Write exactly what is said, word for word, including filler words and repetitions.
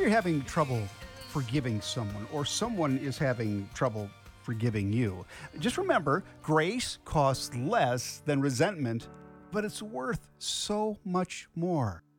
you're having trouble forgiving someone or someone is having trouble forgiving you, just remember grace costs less than resentment, but it's worth so much more.